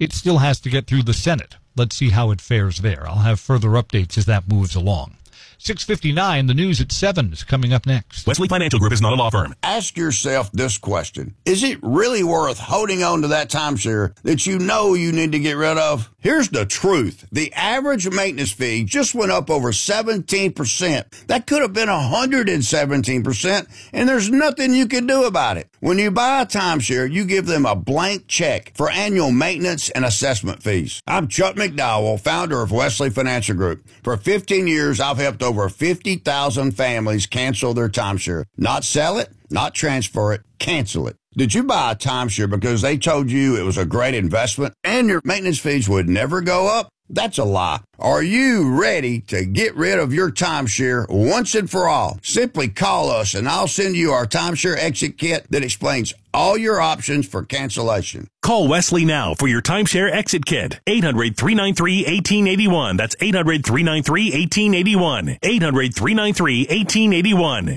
It still has to get through the Senate. Let's see how it fares there. I'll have further updates as that moves along. 6:59, the news at 7 is coming up next. Wesley Financial Group is not a law firm. Ask yourself this question. Is it really worth holding on to that timeshare that you know you need to get rid of? Here's the truth. The average maintenance fee just went up over 17%. That could have been 117%, and there's nothing you can do about it. When you buy a timeshare, you give them a blank check for annual maintenance and assessment fees. I'm Chuck McDowell, founder of Wesley Financial Group. For 15 years, I've helped over 50,000 families cancel their timeshare. Not sell it, not transfer it, cancel it. Did you buy a timeshare because they told you it was a great investment and your maintenance fees would never go up? That's a lie. Are you ready to get rid of your timeshare once and for all? Simply call us and I'll send you our timeshare exit kit that explains all your options for cancellation. Call Wesley now for your timeshare exit kit. 800-393-1881. That's 800-393-1881. 800-393-1881.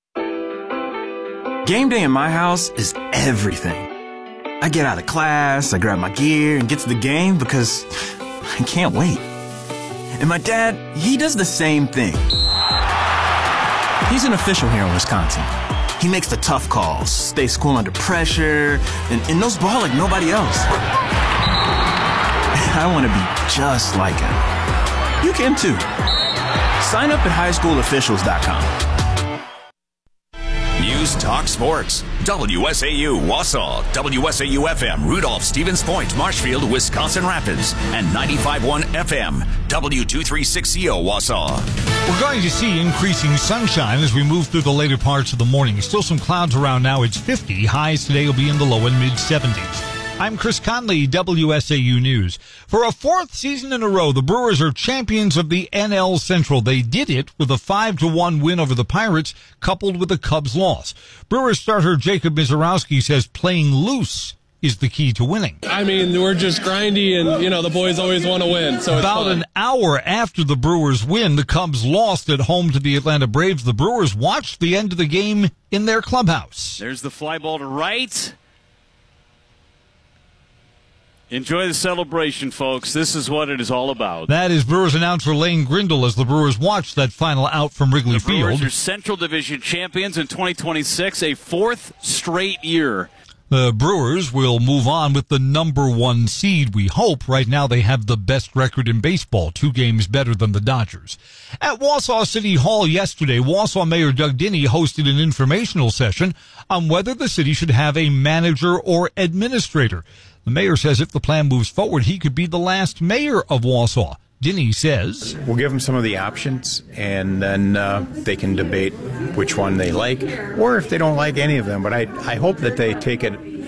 Game day in my house is everything. I get out of class, I grab my gear, and get to the game because I can't wait. And my dad, he does the same thing. He's an official here in Wisconsin. He makes the tough calls, stays cool under pressure, and knows ball like nobody else. I want to be just like him. You can too. Sign up at highschoolofficials.com. News Talk Sports. WSAU Wausau, WSAU FM Rudolph, Stevens Point, Marshfield, Wisconsin Rapids, and 95.1 FM W236CO Wausau. We're going to see increasing sunshine as we move through the later parts of the morning. Still some clouds around now. It's 50. Highs today will be in the low and mid-70s. I'm Chris Conley, WSAU News. For a fourth season in a row, the Brewers are champions of the NL Central. They did it with a 5-1 win over the Pirates, coupled with a Cubs loss. Brewers starter Jacob Misiorowski says playing loose is the key to winning. I mean, we're just grindy and, the boys always want to win. So about an hour after the Brewers win, the Cubs lost at home to the Atlanta Braves. The Brewers watched the end of the game in their clubhouse. There's the fly ball to right. Enjoy the celebration, folks. This is what it is all about. That is Brewers announcer Lane Grindle as the Brewers watched that final out from Wrigley Field. The Brewers are Central Division champions in 2026, a fourth straight year. The Brewers will move on with the number 1 seed, we hope. Right now they have the best record in baseball, 2 games better than the Dodgers. At Wausau City Hall yesterday, Wausau Mayor Doug Dinny hosted an informational session on whether the city should have a manager or administrator. The mayor says if the plan moves forward, he could be the last mayor of Wausau. Dinny says, we'll give them some of the options, and then they can debate which one they like, or if they don't like any of them. But I hope that they take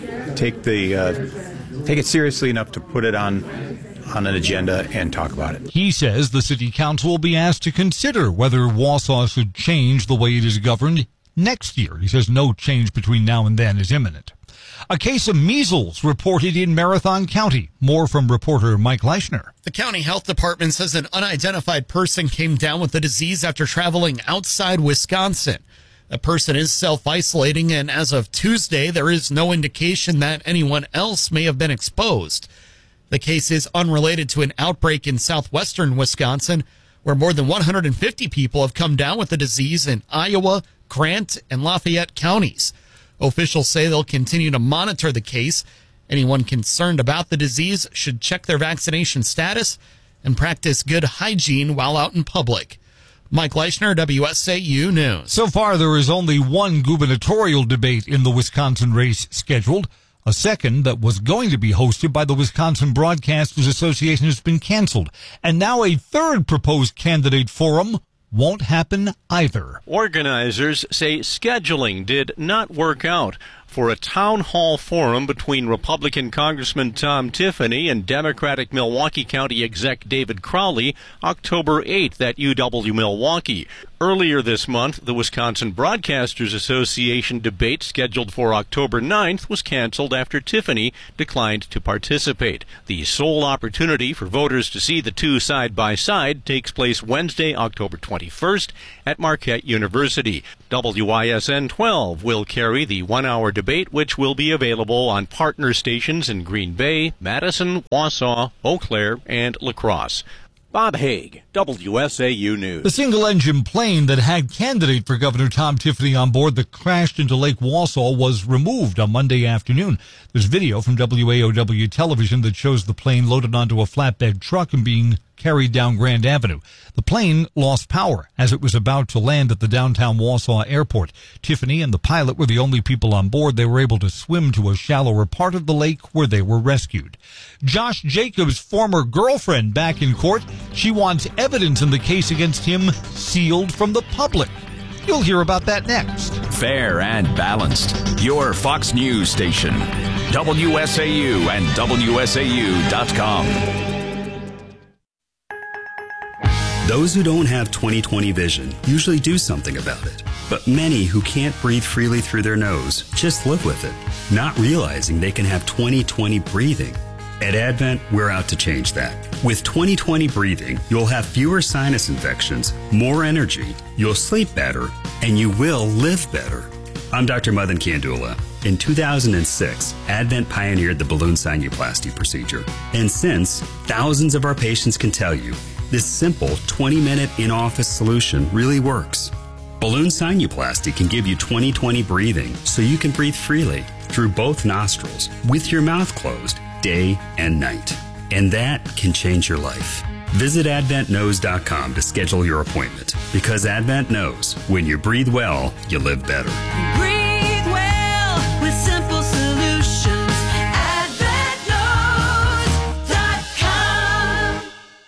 it seriously enough to put it on an agenda and talk about it. He says the city council will be asked to consider whether Wausau should change the way it is governed next year. He says no change between now and then is imminent. A case of measles reported in Marathon County. More from reporter Mike Leischner. The county health department says an unidentified person came down with the disease after traveling outside Wisconsin. The person is self-isolating, and as of Tuesday, there is no indication that anyone else may have been exposed. The case is unrelated to an outbreak in southwestern Wisconsin, where more than 150 people have come down with the disease in Iowa, Grant, and Lafayette counties. Officials say they'll continue to monitor the case. Anyone concerned about the disease should check their vaccination status and practice good hygiene while out in public. Mike Leischner, WSAU News. So far, there is only one gubernatorial debate in the Wisconsin race scheduled. A second that was going to be hosted by the Wisconsin Broadcasters Association has been canceled. And now a third proposed candidate forum won't happen either. Organizers say scheduling did not work out for a town hall forum between Republican Congressman Tom Tiffany and Democratic Milwaukee County exec David Crowley October 8th at UW Milwaukee. Earlier this month, the Wisconsin Broadcasters Association debate scheduled for October 9th was canceled after Tiffany declined to participate. The sole opportunity for voters to see the two side by side takes place Wednesday, October 21st at Marquette University. WISN 12 will carry the 1-hour debate, which will be available on partner stations in Green Bay, Madison, Wausau, Eau Claire, and La Crosse. Bob Haig, WSAU News. The single-engine plane that had candidate for Governor Tom Tiffany on board that crashed into Lake Wausau was removed on Monday afternoon. There's video from WAOW television that shows the plane loaded onto a flatbed truck and being carried down Grand Avenue. The plane lost power as it was about to land at the downtown Wausau airport. Tiffany and the pilot were the only people on board. They were able to swim to a shallower part of the lake where they were rescued. Josh Jacobs' former girlfriend back in court. She wants evidence in the case against him sealed from the public. You'll hear about that next. Fair and balanced. Your Fox News station. WSAU and WSAU.com. Those who don't have 20/20 vision usually do something about it. But many who can't breathe freely through their nose just live with it, not realizing they can have 20/20 breathing. At Advent, we're out to change that. With 20/20 breathing, you'll have fewer sinus infections, more energy, you'll sleep better, and you will live better. I'm Dr. Madan Kandula. In 2006, Advent pioneered the balloon sinuplasty procedure. And since, thousands of our patients can tell you, this simple 20-minute in-office solution really works. Balloon sinuplasty can give you 20/20 breathing so you can breathe freely through both nostrils with your mouth closed day and night. And that can change your life. Visit AdventKnows.com to schedule your appointment because Advent knows when you breathe well, you live better. Breathe well with simple solutions. AdventKnows.com.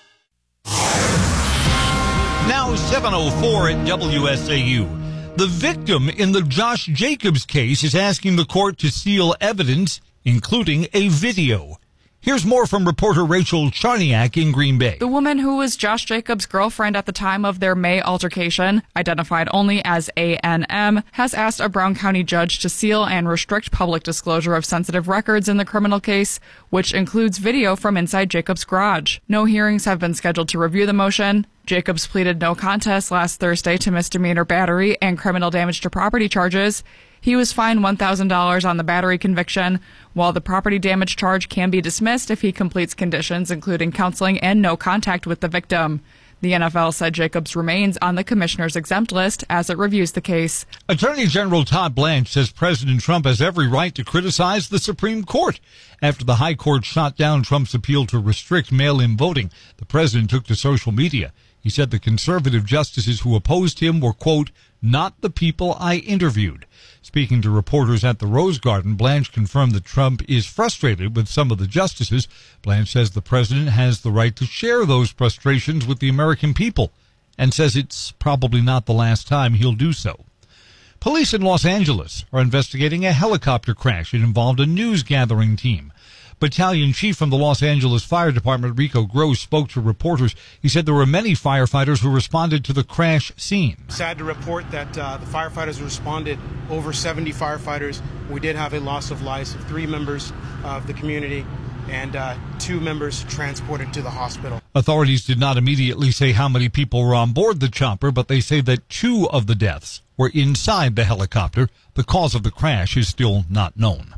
Now 7:04 at WSAU. The victim in the Josh Jacobs case is asking the court to seal evidence, including a video. Here's more from reporter Rachel Charniak in Green Bay. The woman who was Josh Jacobs' girlfriend at the time of their May altercation, identified only as ANM, has asked a Brown County judge to seal and restrict public disclosure of sensitive records in the criminal case, which includes video from inside Jacobs' garage. No hearings have been scheduled to review the motion. Jacobs pleaded no contest last Thursday to misdemeanor battery and criminal damage to property charges. He was fined $1,000 on the battery conviction, while the property damage charge can be dismissed if he completes conditions, including counseling and no contact with the victim. The NFL said Jacobs remains on the commissioner's exempt list as it reviews the case. Attorney General Todd Blanche says President Trump has every right to criticize the Supreme Court. After the High Court shot down Trump's appeal to restrict mail-in voting, the president took to social media. He said the conservative justices who opposed him were, quote, not the people I interviewed. Speaking to reporters at the Rose Garden, Blanche confirmed that Trump is frustrated with some of the justices. Blanche says the president has the right to share those frustrations with the American people and says it's probably not the last time he'll do so. Police in Los Angeles are investigating a helicopter crash. It involved a news-gathering team. Battalion Chief from the Los Angeles Fire Department, Rico Gross, spoke to reporters. He said there were many firefighters who responded to the crash scene. Sad to report that the firefighters responded, over 70 firefighters. We did have a loss of lives of 3 members of the community and 2 members transported to the hospital. Authorities did not immediately say how many people were on board the chopper, but they say that 2 of the deaths were inside the helicopter. The cause of the crash is still not known.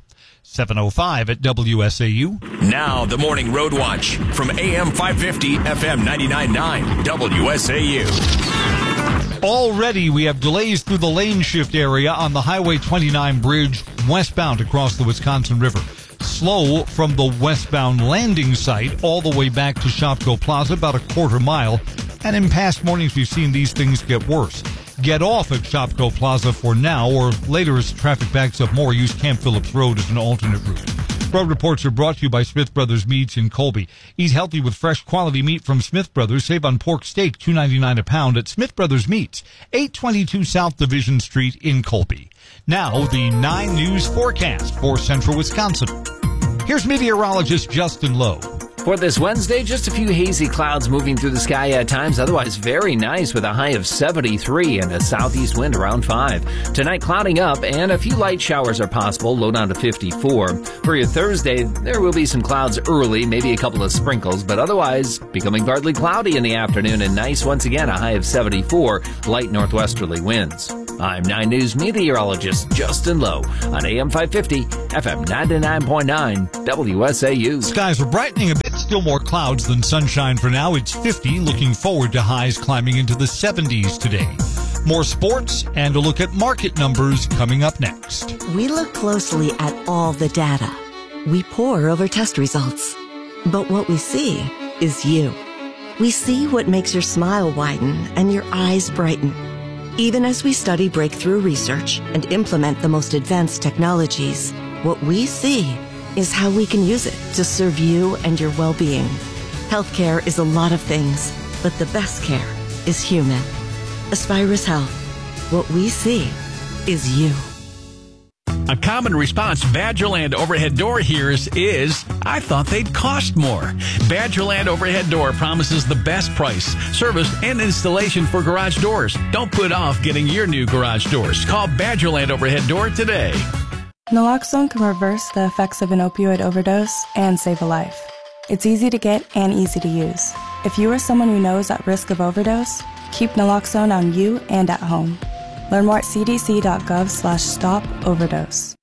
7:05 at WSAU. Now the Morning Road Watch from AM 550, FM 99.9, WSAU. Already we have delays through the lane shift area on the Highway 29 bridge westbound across the Wisconsin River. Slow from the westbound landing site all the way back to Shopko Plaza, about a quarter mile. And in past mornings, we've seen these things get worse. Get off at Shopko Plaza for now, or later as traffic backs up more, use Camp Phillips Road as an alternate route. Road reports are brought to you by Smith Brothers Meats in Colby. Eat healthy with fresh quality meat from Smith Brothers. Save on pork steak, $2.99 a pound at Smith Brothers Meats, 822 South Division Street in Colby. Now, the 9 News forecast for central Wisconsin. Here's meteorologist Justin Lowe. For this Wednesday, just a few hazy clouds moving through the sky at times, otherwise very nice with a high of 73 and a southeast wind around 5. Tonight, clouding up and a few light showers are possible, low down to 54. For your Thursday, there will be some clouds early, maybe a couple of sprinkles, but otherwise becoming partly cloudy in the afternoon and nice once again, a high of 74, light northwesterly winds. I'm 9 News meteorologist Justin Lowe on AM 550, FM 99.9, WSAU. Skies are brightening a bit, still more clouds than sunshine for now. It's 50, looking forward to highs climbing into the 70s today. More sports and a look at market numbers coming up next. We look closely at all the data. We pore over test results. But what we see is you. We see what makes your smile widen and your eyes brighten. Even as we study breakthrough research and implement the most advanced technologies, what we see is how we can use it to serve you and your well-being. Healthcare is a lot of things, but the best care is human. Aspirus Health. What we see is you. A common response Badgerland Overhead Door hears is, I thought they'd cost more. Badgerland Overhead Door promises the best price, service, and installation for garage doors. Don't put off getting your new garage doors. Call Badgerland Overhead Door today. Naloxone can reverse the effects of an opioid overdose and save a life. It's easy to get and easy to use. If you or someone you know is at risk of overdose, keep naloxone on you and at home. Learn more at cdc.gov/stop-overdose.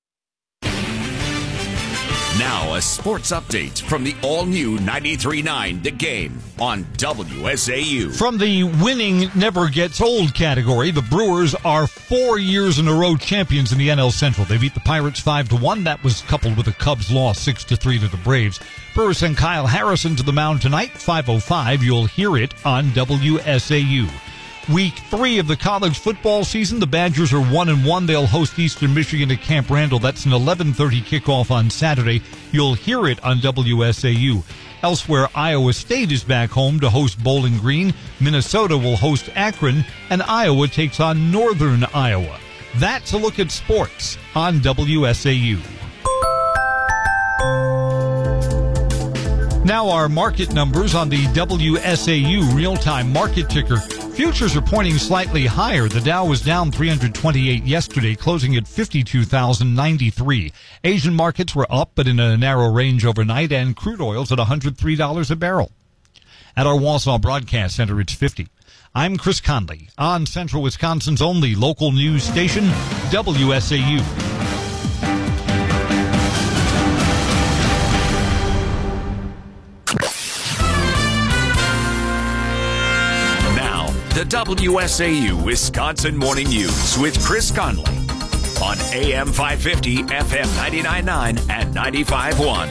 Now a sports update from the all-new 93.9 The Game on WSAU. From the winning never gets old category, the Brewers are 4 years in a row champions in the NL Central. They beat the Pirates 5-1. That was coupled with a Cubs loss 6-3 to the Braves. Brewers send Kyle Harrison to the mound tonight, 5:05. You'll hear it on WSAU. Week 3 of the college football season, the Badgers are 1-1. They'll host Eastern Michigan at Camp Randall. That's an 11:30 kickoff on Saturday. You'll hear it on WSAU. Elsewhere, Iowa State is back home to host Bowling Green. Minnesota will host Akron, and Iowa takes on Northern Iowa. That's a look at sports on WSAU. Now our market numbers on the WSAU real-time market ticker. Futures are pointing slightly higher. The Dow was down 328 yesterday, closing at 52,093. Asian markets were up, but in a narrow range overnight, and crude oil's at $103 a barrel. At our Wausau Broadcast Center, it's 50. I'm Chris Conley on Central Wisconsin's only local news station, WSAU. The WSAU Wisconsin Morning News with Chris Conley on AM 550, FM 99.9 and 95.1.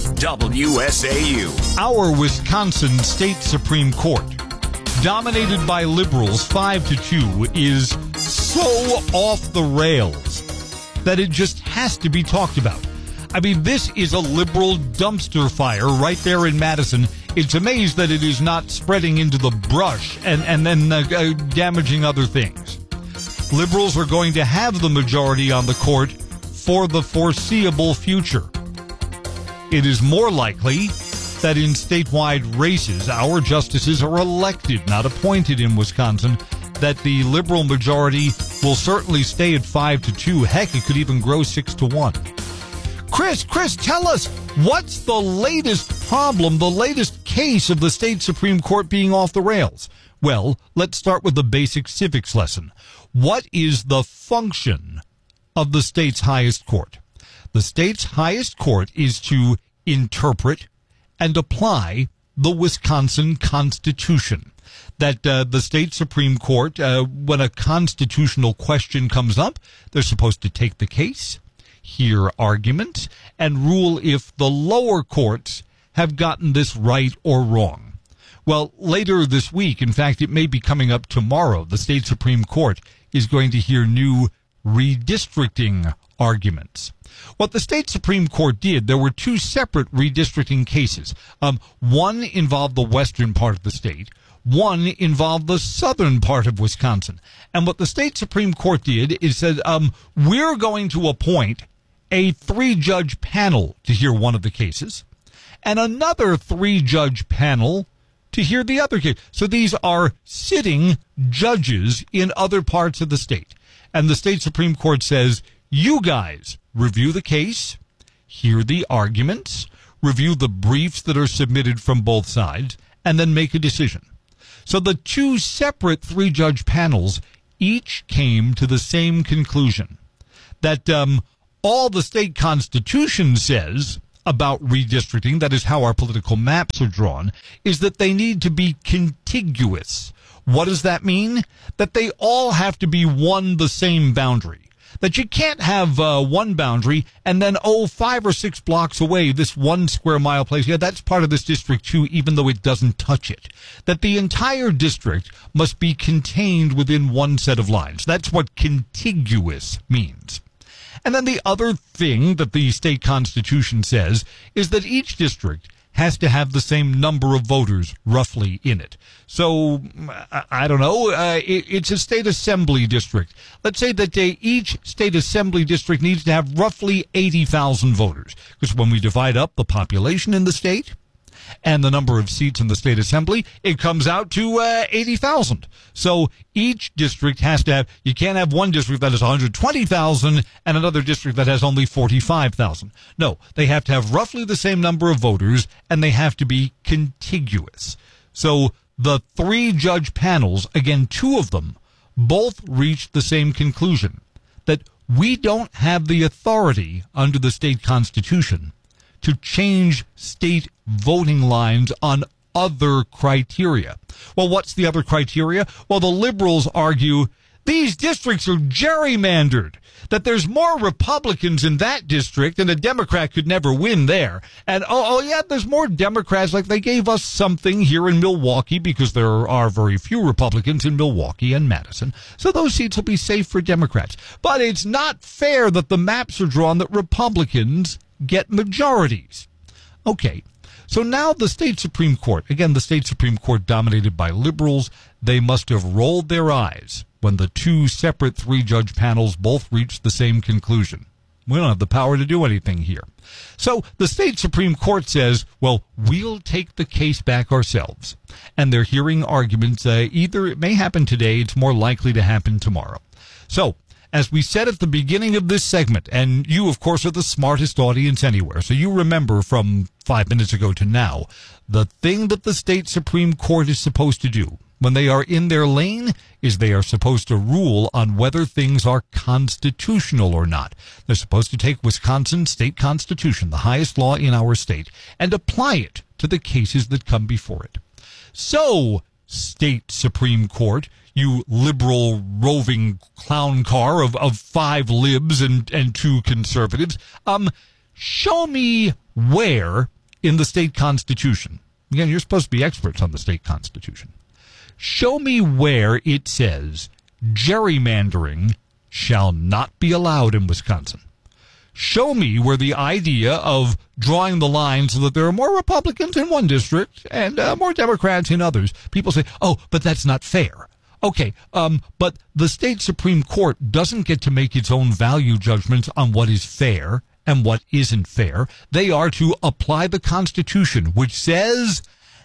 WSAU. Our Wisconsin State Supreme Court, dominated by liberals 5-2, is so off the rails that it just has to be talked about. I mean, this is a liberal dumpster fire right there in Madison. It's amazed that it is not spreading into the brush and then damaging other things. Liberals are going to have the majority on the court for the foreseeable future. It is more likely that in statewide races, our justices are elected, not appointed in Wisconsin, that the liberal majority will certainly stay at 5-2. Heck, it could even grow 6-1. Chris, tell us, what's the latest problem, the latest case of the state Supreme Court being off the rails? Well, let's start with the basic civics lesson. What is the function of the state's highest court? The state's highest court is to interpret and apply the Wisconsin Constitution. That the state Supreme Court, when a constitutional question comes up, they're supposed to take the case, hear arguments, and rule if the lower courts have gotten this right or wrong. Well, later this week, in fact, it may be coming up tomorrow, the state Supreme Court is going to hear new redistricting arguments. What the state Supreme Court did, there were two separate redistricting cases. One involved the western part of the state. One involved the southern part of Wisconsin. And what the state Supreme Court did is said, we're going to appoint a 3-judge panel to hear one of the cases, and another 3-judge panel to hear the other case. So these are sitting judges in other parts of the state. And the state Supreme Court says, you guys review the case, hear the arguments, review the briefs that are submitted from both sides, and then make a decision. So the two separate 3-judge panels each came to the same conclusion, that all the state constitution says about redistricting, that is how our political maps are drawn, is that they need to be contiguous. What does that mean? That they all have to be the same boundary. That you can't have one boundary and then, 5 or 6 blocks away, this 1 square mile place, that's part of this district too, even though it doesn't touch it. That the entire district must be contained within one set of lines. That's what contiguous means. And then the other thing that the state constitution says is that each district has to have the same number of voters roughly in it. So, I don't know, it's a state assembly district. Let's say that each state assembly district needs to have roughly 80,000 voters. Because when we divide up the population in the state and the number of seats in the state assembly, it comes out to 80,000. So each district has to have, you can't have one district that has 120,000 and another district that has only 45,000. No, they have to have roughly the same number of voters and they have to be contiguous. So the 3 judge panels, again, 2 of them, both reached the same conclusion, that we don't have the authority under the state constitution to change state voting lines on other criteria. Well, what's the other criteria? Well, the liberals argue these districts are gerrymandered, that there's more Republicans in that district and a Democrat could never win there. And, there's more Democrats, like they gave us something here in Milwaukee because there are very few Republicans in Milwaukee and Madison. So those seats will be safe for Democrats. But it's not fair that the maps are drawn that Republicans get majorities. Okay, so now the state Supreme Court, again, the state Supreme Court dominated by liberals, they must have rolled their eyes when the 2 separate 3-judge panels both reached the same conclusion. We don't have the power to do anything here. So the state Supreme Court says, well, we'll take the case back ourselves. And they're hearing arguments, either it may happen today, it's more likely to happen tomorrow. So, as we said at the beginning of this segment, and you, of course, are the smartest audience anywhere, so you remember from 5 minutes ago to now, the thing that the state Supreme Court is supposed to do when they are in their lane is they are supposed to rule on whether things are constitutional or not. They're supposed to take Wisconsin state constitution, the highest law in our state, and apply it to the cases that come before it. So, state Supreme Court, you liberal roving clown car of 5 libs and 2 conservatives, show me where in the state constitution, again, you're supposed to be experts on the state constitution, show me where it says gerrymandering shall not be allowed in Wisconsin. Show me where the idea of drawing the line so that there are more Republicans in one district and more Democrats in others. People say, but that's not fair. Okay, but the state Supreme Court doesn't get to make its own value judgments on what is fair and what isn't fair. They are to apply the Constitution, which says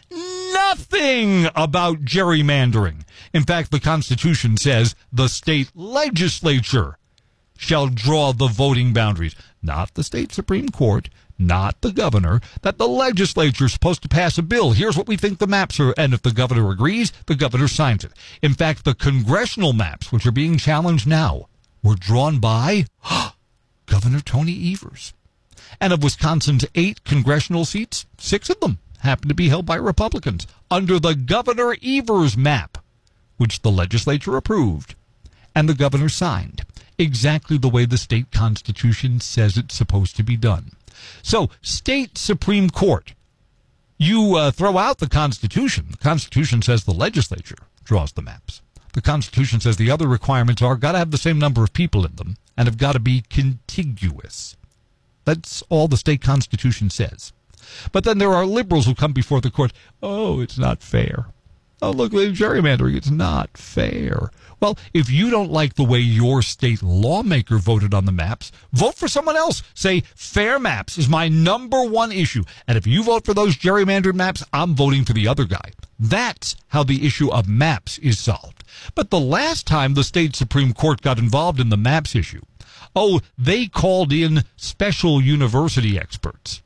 nothing about gerrymandering. In fact, the Constitution says the state legislature shall draw the voting boundaries, not the state Supreme Court, not the governor, that the legislature is supposed to pass a bill. Here's what we think the maps are, and if the governor agrees, the governor signs it. In fact, the congressional maps, which are being challenged now, were drawn by Governor Tony Evers. And of Wisconsin's 8 congressional seats, 6 of them happen to be held by Republicans under the Governor Evers map, which the legislature approved and the governor signed, exactly the way the state constitution says it's supposed to be done. So, state Supreme Court, you throw out the Constitution. The Constitution says the legislature draws the maps. The Constitution says the other requirements are got to have the same number of people in them and have got to be contiguous. That's all the state Constitution says. But then there are liberals who come before the court, it's not fair. Look, gerrymandering, it's not fair. Well, if you don't like the way your state lawmaker voted on the maps, vote for someone else. Say, fair maps is my number 1 issue. And if you vote for those gerrymandered maps, I'm voting for the other guy. That's how the issue of maps is solved. But the last time the state Supreme Court got involved in the maps issue, they called in special university experts.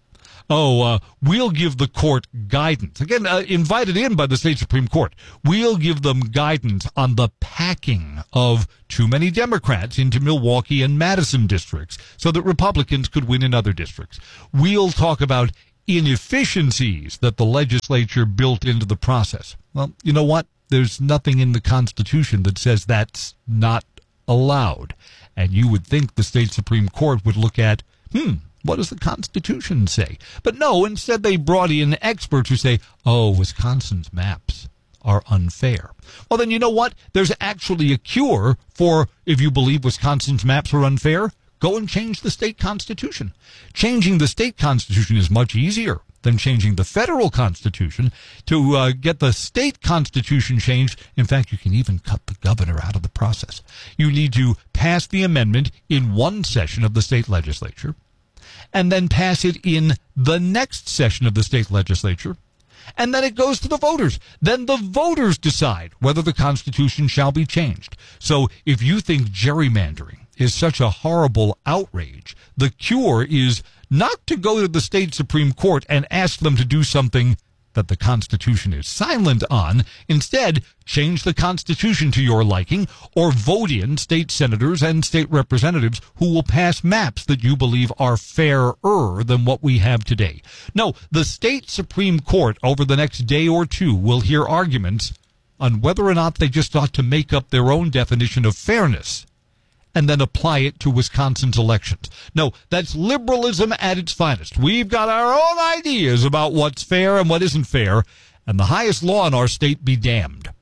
we'll give the court guidance. Again, invited in by the state Supreme Court. We'll give them guidance on the packing of too many Democrats into Milwaukee and Madison districts so that Republicans could win in other districts. We'll talk about inefficiencies that the legislature built into the process. Well, you know what? There's nothing in the Constitution that says that's not allowed. And you would think the state Supreme Court would look at, what does the Constitution say? But no, instead they brought in experts who say, Wisconsin's maps are unfair. Well, then you know what? There's actually a cure for, if you believe Wisconsin's maps are unfair, go and change the state constitution. Changing the state constitution is much easier than changing the federal constitution. To get the state constitution changed, in fact, you can even cut the governor out of the process. You need to pass the amendment in one session of the state legislature, and then pass it in the next session of the state legislature, and then it goes to the voters. Then the voters decide whether the Constitution shall be changed. So if you think gerrymandering is such a horrible outrage, the cure is not to go to the state Supreme Court and ask them to do something that the Constitution is silent on. Instead, change the Constitution to your liking, or vote in state senators and state representatives who will pass maps that you believe are fairer than what we have today. No, the state Supreme Court over the next day or two will hear arguments on whether or not they just ought to make up their own definition of fairness and then apply it to Wisconsin's elections. No, that's liberalism at its finest. We've got our own ideas about what's fair and what isn't fair, and the highest law in our state be damned.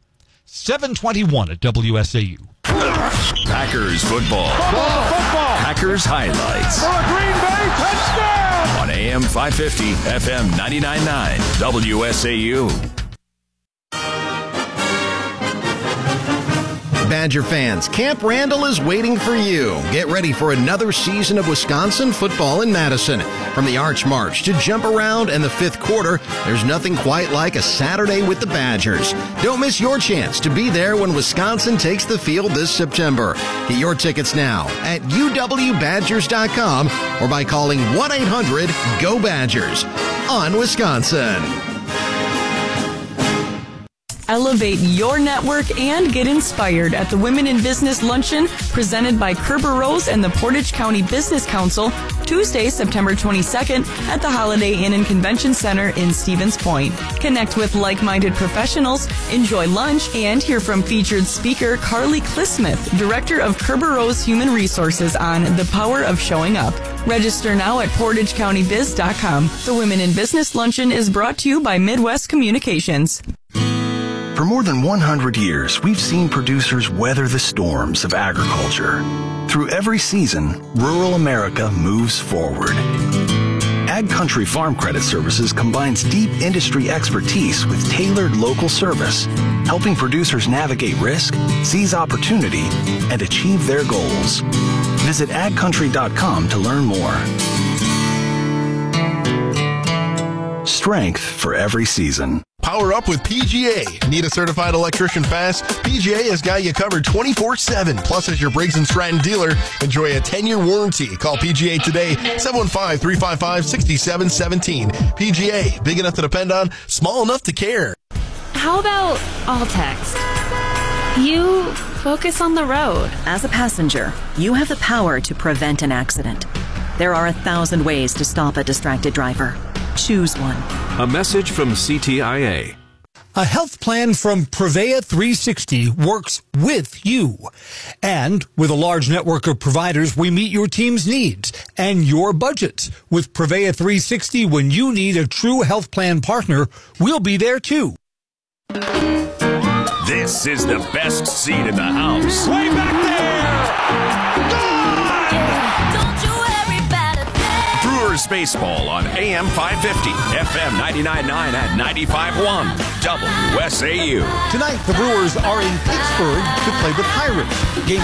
7:21 at WSAU. Packers football. Packers highlights. For a Green Bay touchdown! On AM 550, FM 99.9, WSAU. Badger fans, Camp Randall is waiting for you. Get ready for another season of Wisconsin football in Madison. From the Arch March to Jump Around and the fifth quarter, there's nothing quite like a Saturday with the Badgers. Don't miss your chance to be there when Wisconsin takes the field this September. Get your tickets now at uwbadgers.com or by calling 1-800-GO-BADGERS on Wisconsin. Elevate your network and get inspired at the Women in Business Luncheon presented by Kerber Rose and the Portage County Business Council, Tuesday, September 22nd at the Holiday Inn and Convention Center in Stevens Point. Connect with like-minded professionals, enjoy lunch, and hear from featured speaker Carly Clismith, Director of Kerber Rose Human Resources, on the power of showing up. Register now at PortageCountyBiz.com. The Women in Business Luncheon is brought to you by Midwest Communications. For more than 100 years, we've seen producers weather the storms of agriculture. Through every season, rural America moves forward. Ag Country Farm Credit Services combines deep industry expertise with tailored local service, helping producers navigate risk, seize opportunity, and achieve their goals. Visit agcountry.com to learn more. Strength for every season. Power up with PGA. Need a certified electrician fast? PGA has got you covered 24/7. Plus, as your Briggs & Stratton dealer, enjoy a 10-year warranty. Call PGA today, 715-355-6717. PGA, big enough to depend on, small enough to care. How about all text? You focus on the road. As a passenger, you have the power to prevent an accident. There are 1,000 ways to stop a distracted driver. Choose one. A message from CTIA. A health plan from Prevea 360 works with you. And with a large network of providers, we meet your team's needs and your budgets. With Prevea 360, when you need a true health plan partner, we'll be there too. This is the best seat in the house. Way back there! Brewers baseball on AM 550, FM 99.9 and 95.1, WSAU. Tonight, the Brewers are in Pittsburgh to play the Pirates. Game